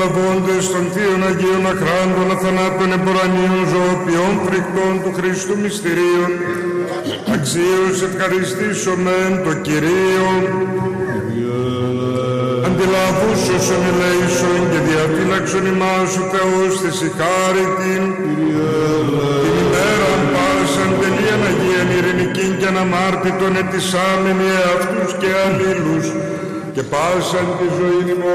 προσλαβώντες των Θείων Αγίων Αχράντων αθανάτων εμπορανίων ζωοποιών φρικτών του Χριστού μυστηρίων, αξίως ευχαριστήσομεν το Κυρίο. Αντιλαβούς όσων ελέησον και διαφύλαξον ημάς ο Θεός θεσι χάριτην, την ημέραν πάσαν τελείαν Αγίαν ειρηνικήν και αναμάρτητον ετισάμενοι εαυτούς και αλλήλους, και πάσαν τη ζωή ημών.